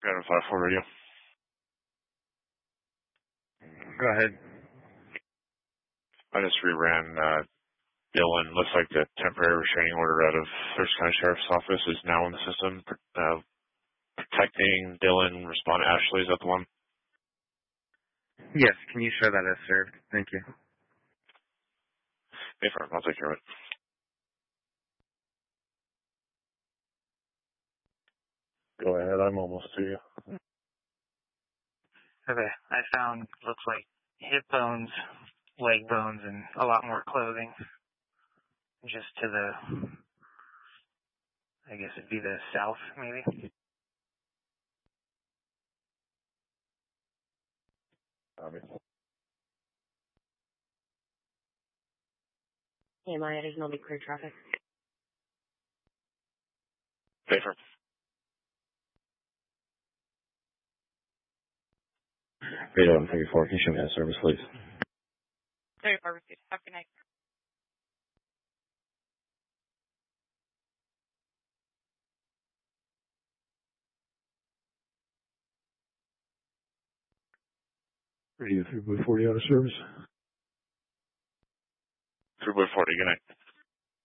Got a 5-4 radio. Go ahead. I just reran Dylan. Looks like the temporary restraining order out of Thurston County Sheriff's Office is now in the system. Protecting Dylan, respond to Ashley. Is that the one? Yes, can you show that as served? Thank you. Hey, firm. I'll take care of it. Go ahead. I'm almost to you. Okay, I found, looks like hip bones, leg bones, and a lot more clothing. Just to the, I guess it'd be the south, maybe? Hey, Maya, there's no big clear traffic. Hey, firm. Radio 134, can you show me that service, please? 34 received. Have a good night. Radio 3 Boy 40 out of service. 3 by 40, good night.